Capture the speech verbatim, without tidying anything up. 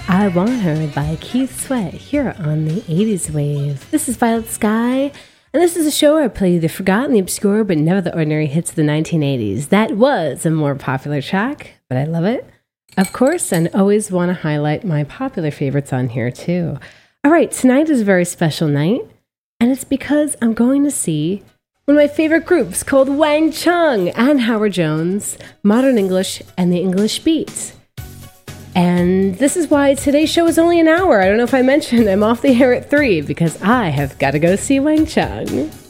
I Want Her by Keith Sweat here on the eighties Wave. This is Violet Sky, and this is a show where I play the forgotten, the obscure, but never the ordinary hits of the nineteen eighties. That was a more popular track, but I love it. Of course, and always want to highlight my popular favorites on here too. All right, tonight is a very special night, and it's because I'm going to see one of my favorite groups called Wang Chung and Howard Jones, Modern English and the English Beat. And this is why today's show is only an hour. I don't know if I mentioned I'm off the air at three because I have got to go see Wang Chung.